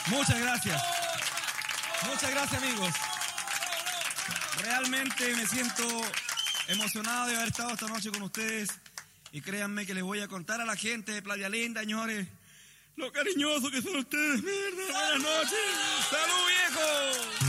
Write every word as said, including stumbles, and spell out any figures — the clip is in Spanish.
Muchas gracias. Muchas gracias, amigos. Realmente me siento emocionado de haber estado esta noche con ustedes. Y créanme que les voy a contar a la gente de Playa Linda, señores, lo cariñosos que son ustedes. Mierda, buenas noches. ¡Salud, viejo!